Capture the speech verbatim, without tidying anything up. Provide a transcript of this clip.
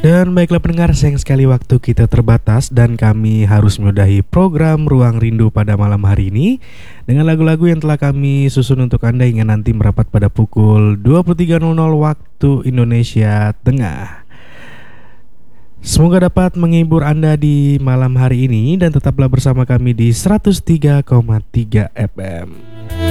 Dan baiklah pendengar, sayang sekali waktu kita terbatas dan kami harus menyudahi program Ruang Rindu pada malam hari ini dengan lagu-lagu yang telah kami susun untuk Anda hingga nanti merapat pada pukul dua puluh tiga nol nol waktu Indonesia Tengah. Semoga dapat menghibur Anda di malam hari ini dan tetaplah bersama kami di seratus tiga koma tiga F M.